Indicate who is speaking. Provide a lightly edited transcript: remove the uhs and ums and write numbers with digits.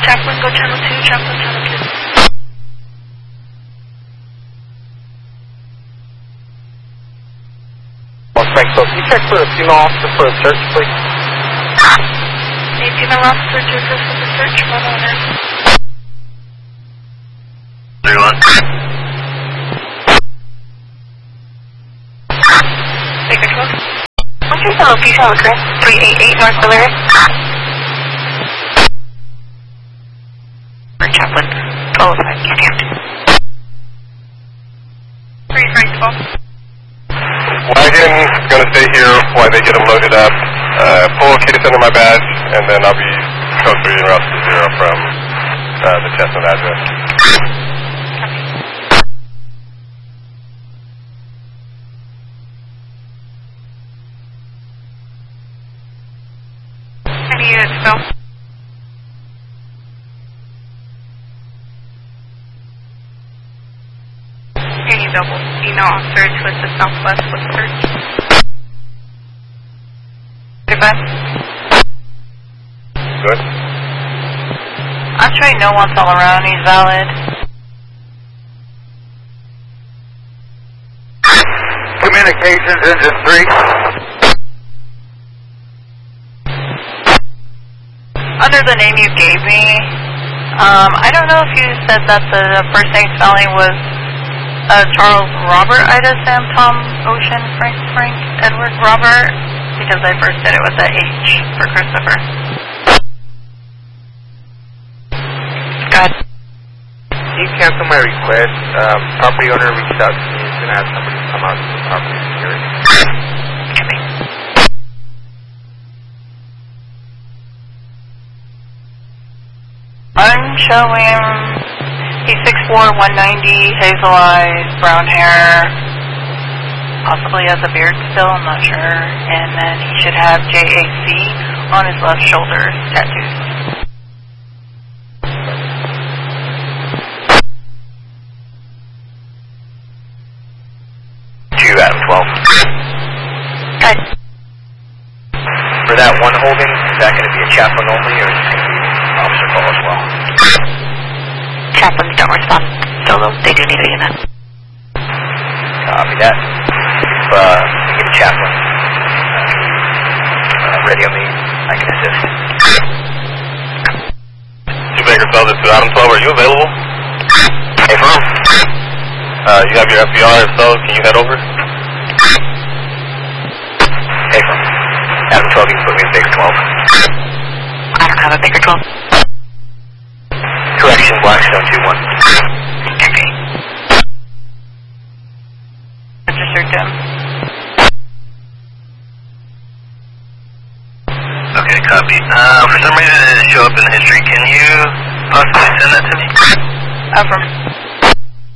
Speaker 1: Chaplain, go channel 2, Chaplain, channel 2.
Speaker 2: Frank, so can you check for a female officer for a search, please?
Speaker 1: A female officer to assist with the search, one owner.
Speaker 3: 3-1.
Speaker 1: Baker 12. What's your location on the current? 388 North Valeria. Chaplain, 1205, you stand. 3 Frank 12.
Speaker 4: Wagon, gonna stay here while they get them loaded up. Pull Katie under my badge, and then I'll be code 3 route to 0 from the Chestnut address.
Speaker 1: Any units, Phil? Any double female officer to assist Southwest with search. 35.
Speaker 4: Good.
Speaker 1: I'm showing no one's all around, he's valid.
Speaker 2: Communications, engine 3.
Speaker 1: Under the name you gave me, I don't know if you said that the first name spelling was Charles Robert, Ida, Sam, Tom, Ocean, Frank, Edward, Robert, because I first did it with the H for Christopher. Good.
Speaker 2: Can you cancel my request? Property owner reached out to me. He's going to have somebody come out to the property and secure it.
Speaker 1: I'm showing he's 6'4", 190, hazel eyes, brown hair, possibly has a beard still, I'm not sure, and then he should have JAC on his left shoulder tattooed.
Speaker 3: Adam 12.
Speaker 1: Good.
Speaker 3: For that one holding, is that going to be a chaplain only, or is it going to be an officer call as well?
Speaker 1: Chaplains don't respond solo, they do need a unit.
Speaker 3: Copy that. If we get a chaplain ready on me, I can assist.
Speaker 4: Baker 12, this is Adam 12. Are you available?
Speaker 3: Hey, firm.
Speaker 4: You have your FBR, if so, can you head over?
Speaker 3: Hey, firm. Adam 12, you can put me in Baker 12.
Speaker 1: I don't have a Baker 12.
Speaker 3: Correction, Blackstone 2-1.
Speaker 1: Okay. Registered them.
Speaker 3: Okay, copy. For some reason it didn't show up in the history. Can you possibly send that to me?
Speaker 1: Affirm.